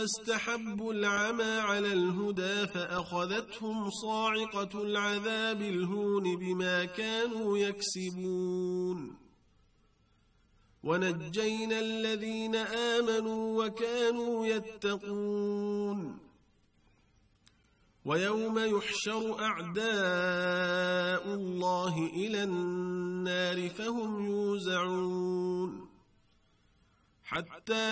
فاستحبوا العمى على الهدى فأخذتهم صاعقة العذاب الهون بما كانوا يكسبون ونجينا الذين آمنوا وكانوا يتقون ويوم يحشر أعداء الله إلى النار فهم يوزعون حتى